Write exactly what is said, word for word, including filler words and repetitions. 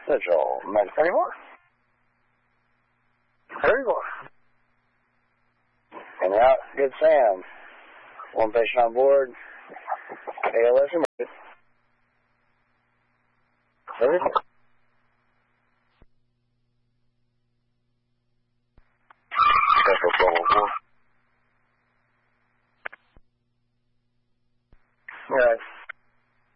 Central, Med thirty-four. thirty-four. And out, good Sam. One patient on board. A L S emergency. thirty-four. Central, four one four.